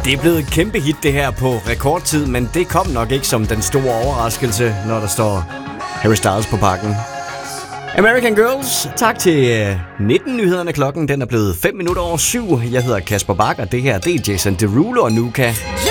Det er blevet et kæmpe hit det her på rekordtid, men det kom nok ikke som den store overraskelse, når der står Harry Styles på pakken. American Girls, tak til 19-nyhederne. Klokken den er blevet 7:05. Jeg hedder Kasper Bak, og det her det er Jason Derulo og Nuka.